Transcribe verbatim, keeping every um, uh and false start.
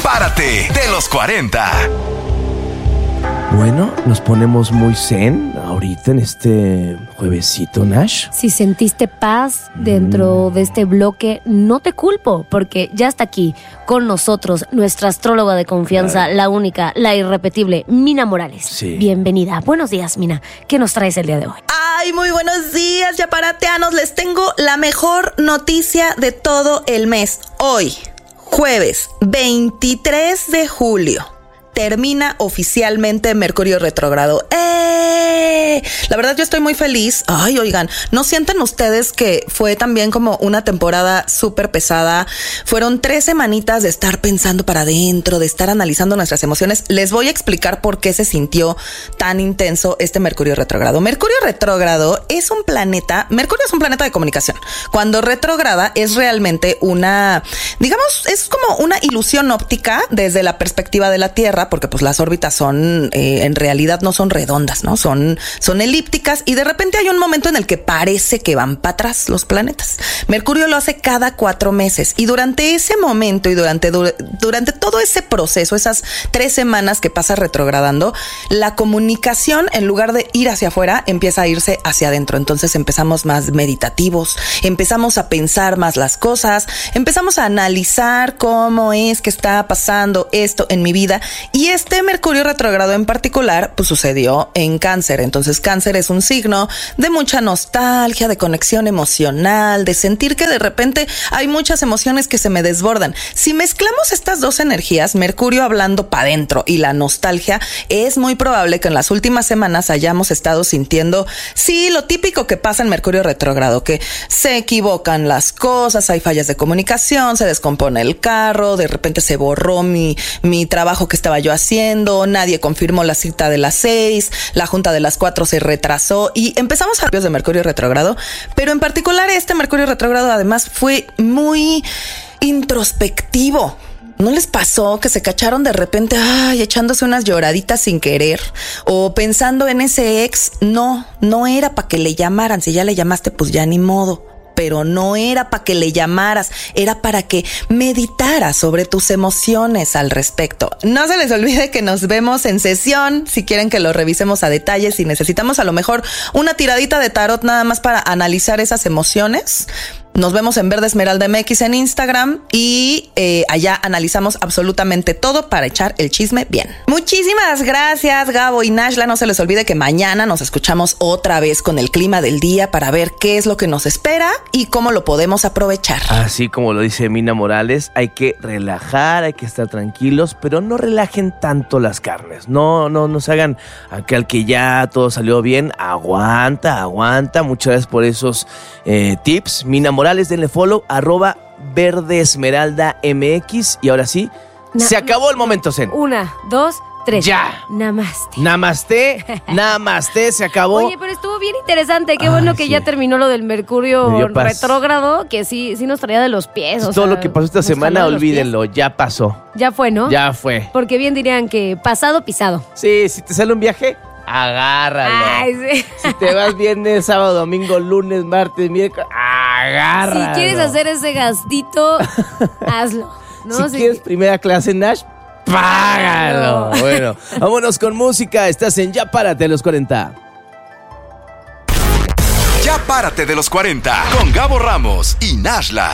Párate de los cuarenta. Bueno, nos ponemos muy zen ahorita en este juevesito, Nash. Si sentiste paz dentro mm. de este bloque, no te culpo, porque ya está aquí con nosotros nuestra astróloga de confianza, Ay. la única, la irrepetible, Mina Morales. Sí. Bienvenida. Buenos días, Mina. ¿Qué nos traes el día de hoy? Ay, muy buenos días, yaparateanos. Les tengo la mejor noticia de todo el mes. Hoy, jueves veintitrés de julio. Termina oficialmente Mercurio retrógrado. ¡Eh! La verdad yo estoy muy feliz. Ay, oigan, ¿no sienten ustedes que fue también como una temporada súper pesada? Fueron tres semanitas de estar pensando para adentro, de estar analizando nuestras emociones. Les voy a explicar por qué se sintió tan intenso este Mercurio retrógrado. Mercurio retrógrado es un planeta, Mercurio es un planeta de comunicación. Cuando retrógrada es realmente una, digamos, es como una ilusión óptica desde la perspectiva de la Tierra, porque pues las órbitas son, eh, en realidad no son redondas, ¿no? Son, son elípticas y de repente hay un momento en el que parece que van para atrás los planetas. Mercurio lo hace cada cuatro meses y durante ese momento y durante, durante todo ese proceso, esas tres semanas que pasa retrogradando, la comunicación en lugar de ir hacia afuera empieza a irse hacia adentro. Entonces empezamos más meditativos, empezamos a pensar más las cosas, empezamos a analizar cómo es que está pasando esto en mi vida. Y este Mercurio retrógrado en particular, pues sucedió en Cáncer. Entonces Cáncer es un signo de mucha nostalgia, de conexión emocional, de sentir que de repente hay muchas emociones que se me desbordan. Si mezclamos estas dos energías, Mercurio hablando para adentro y la nostalgia, es muy probable que en las últimas semanas hayamos estado sintiendo, sí, lo típico que pasa en Mercurio retrógrado, que se equivocan las cosas, hay fallas de comunicación, se descompone el carro, de repente se borró mi, mi trabajo que estaba yo haciendo, nadie confirmó la cita de las seis, la junta de las cuatro se retrasó y empezamos a hablar de Mercurio retrógrado, pero en particular este Mercurio retrógrado además fue muy introspectivo. ¿No les pasó que se cacharon de repente, ay, echándose unas lloraditas sin querer? O pensando en ese ex, no, no era para que le llamaran, si ya le llamaste pues ya ni modo. Pero no era para que le llamaras, era para que meditaras sobre tus emociones al respecto. No se les olvide que nos vemos en sesión, si quieren que lo revisemos a detalle, si necesitamos a lo mejor una tiradita de tarot nada más para analizar esas emociones. Nos vemos en Verde Esmeralda M X en Instagram y eh, allá analizamos absolutamente todo para echar el chisme bien. Muchísimas gracias, Gabo y Nashla. No se les olvide que mañana nos escuchamos otra vez con el clima del día para ver qué es lo que nos espera y cómo lo podemos aprovechar. Así como lo dice Mina Morales, hay que relajar, hay que estar tranquilos, pero no relajen tanto las carnes. No, no nos hagan aquel que ya todo salió bien. Aguanta, aguanta. Muchas gracias por esos eh, tips. Mina Morales. Denle follow, arroba Verde Esmeralda M X. Y ahora sí, Na- se acabó el momento zen. Una, dos, tres. Ya. Namaste. Namaste. Namaste, se acabó. Oye, pero estuvo bien interesante. Qué Ay, bueno que sí. ya terminó lo del Mercurio retrógrado, que sí, sí nos traía de los pies. O Todo sea, lo que pasó esta semana, olvídenlo, ya pasó. Ya fue, ¿no? Ya fue. Porque bien dirían que pasado, pisado. Sí, si te sale un viaje, agárralo. Ay, sí. Si te vas viernes, sábado, domingo, lunes, martes, miércoles, agárralo. Si quieres hacer ese gastito, hazlo. ¿no? Si sí. quieres primera clase Nash, págalo. No. Bueno, vámonos con música. Estás en Ya Párate de los cuarenta. Ya Párate de los cuarenta con Gabo Ramos y Nashla.